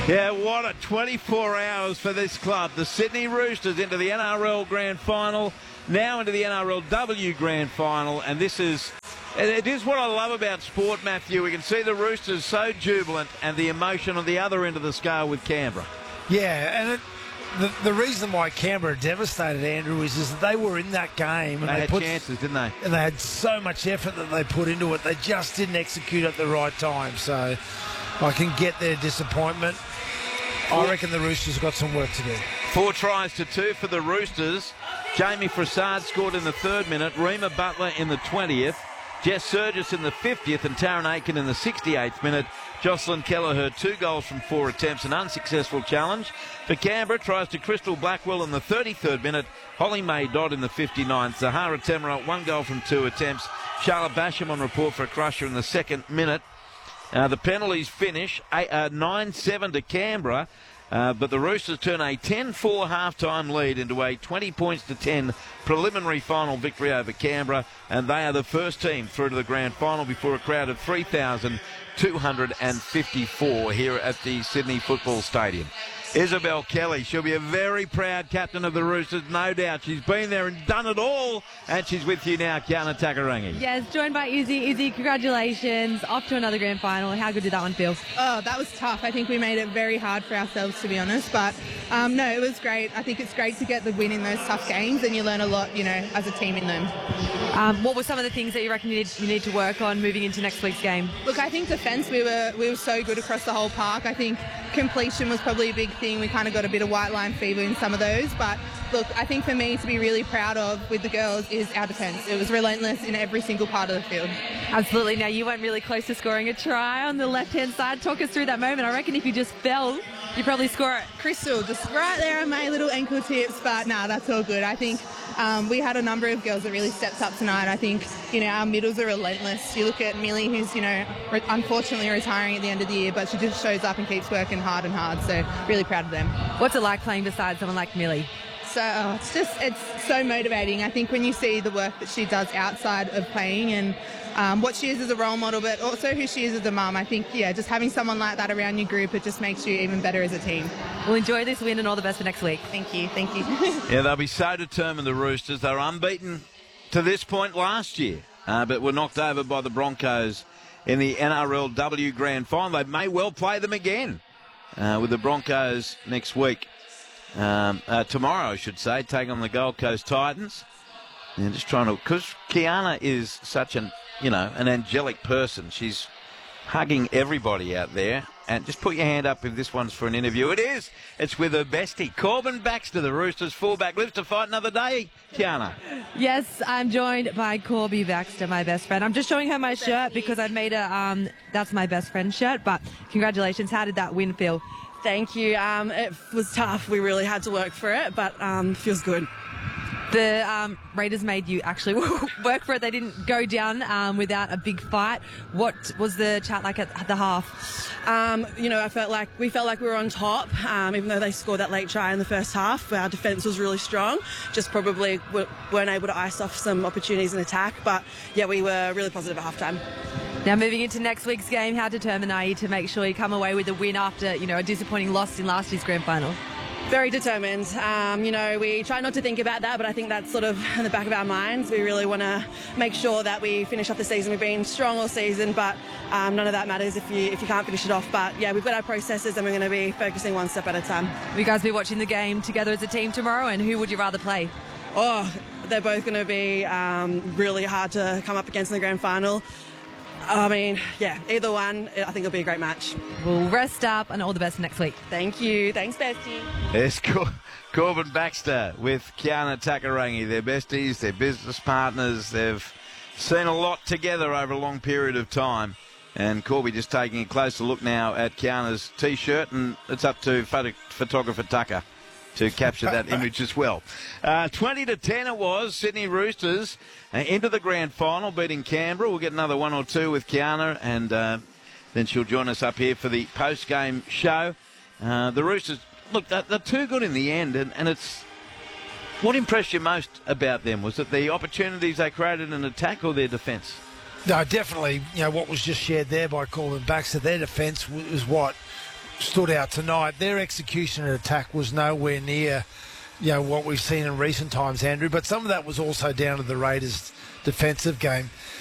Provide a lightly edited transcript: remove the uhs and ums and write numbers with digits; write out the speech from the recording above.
Yeah, what a 24 hours for this club. The Sydney Roosters into the NRL Grand Final, now into the NRLW Grand Final, and it is what I love about sport, Matthew. We can see the Roosters so jubilant and the emotion on the other end of the scale with Canberra. Yeah, and the reason why Canberra are devastated, Andrew, is that they were in that game. And they had chances, didn't they? And they had so much effort that they put into it. They just didn't execute at the right time. So I can get their disappointment. I reckon the Roosters got some work to do. 4 tries to 2 for the Roosters. Jamie Frassard scored in the 3rd minute. Reema Butler in the 20th. Jess Surgis in the 50th and Taryn Aiken in the 68th minute. Jocelyn Kelleher, 2 goals from 4 attempts, an unsuccessful challenge. For Canberra, tries to Crystal Blackwell in the 33rd minute. Holly May Dodd in the 59th. Zahara Temera, 1 goal from 2 attempts. Charlotte Basham on report for a crusher in the 2nd minute. The penalties finish 9-7 to Canberra, but the Roosters turn a 10-4 half-time lead into a 20 points to 10 preliminary final victory over Canberra, and they are the first team through to the grand final before a crowd of 3,254 here at the Sydney Football Stadium. Isabel Kelly, she'll be a very proud captain of the Roosters, no doubt. She's been there and done it all, and she's with you now, Kiana Takarangi. Yes, joined by Izzy. Izzy, congratulations. Off to another grand final. How good did that one feel? Oh, that was tough. I think we made it very hard for ourselves, to be honest. But, no, it was great. I think it's great to get the win in those tough games, and you learn a lot, as a team in them. What were some of the things that you reckon you need to work on moving into next week's game? Look, I think defence, we were so good across the whole park. I think completion was probably a big thing. We kind of got a bit of white line fever in some of those. But, look, I think for me to be really proud of with the girls is our defence. It was relentless in every single part of the field. Absolutely. Now, you went really close to scoring a try on the left-hand side. Talk us through that moment. I reckon if you just fell, you probably score it. Crystal, just right there on my little ankle tips. But, that's all good. I think we had a number of girls that really stepped up tonight. I think, our middles are relentless. You look at Millie, who's, unfortunately retiring at the end of the year, but she just shows up and keeps working hard and hard. So really proud of them. What's it like playing beside someone like Millie? So it's so motivating. I think when you see the work that she does outside of playing and what she is as a role model, but also who she is as a mum, I think, just having someone like that around your group, it just makes you even better as a team. Well, enjoy this win and all the best for next week. Thank you. Yeah, they'll be so determined, the Roosters. They were unbeaten to this point last year, but were knocked over by the Broncos in the NRLW Grand Final. They may well play them again with the Broncos next week. Tomorrow, I should say, taking on the Gold Coast Titans. And just trying to, because Kiana is such an angelic person. She's hugging everybody out there. And just put your hand up if this one's for an interview. It is. It's with her bestie, Corbin Baxter, the Roosters fullback. Lives to fight another day, Kiana. Yes, I'm joined by Corby Baxter, my best friend. I'm just showing her my shirt because I've made a That's My Best Friend shirt. But congratulations. How did that win feel? Thank you. It was tough. We really had to work for it, but feels good. The Raiders made you actually work for it. They didn't go down without a big fight. What was the chat like at the half? we felt like we were on top, even though they scored that late try in the first half. Our defence was really strong. Just probably weren't able to ice off some opportunities in attack. But, we were really positive at halftime. Now, moving into next week's game, how determined are you to make sure you come away with a win after, a disappointing loss in last year's grand final? Very determined. We try not to think about that, but I think that's sort of in the back of our minds. We really want to make sure that we finish off the season. We've been strong all season, but none of that matters if you can't finish it off. But, we've got our processes and we're going to be focusing one step at a time. Will you guys be watching the game together as a team tomorrow, and who would you rather play? Oh, they're both going to be really hard to come up against in the grand final. Either one, I think it'll be a great match. We'll rest up and all the best next week. Thank you. Thanks, bestie. Yes, Corbin Baxter with Kiana Takarangi. They're besties, they're business partners. They've seen a lot together over a long period of time. And Corby just taking a closer look now at Kiana's T-shirt, and it's up to photographer Tucker to capture that image as well. 20-10 it was. Sydney Roosters into the grand final, beating Canberra. We'll get another one or two with Kiana, and then she'll join us up here for the post-game show. The Roosters, look, they're too good in the end, and it's... What impressed you most about them? Was it the opportunities they created in attack or their defence? No, definitely, what was just shared there by Corbin Baxter, their defence was what stood out tonight. Their execution and attack was nowhere near, what we've seen in recent times, Andrew. But some of that was also down to the Raiders' defensive game.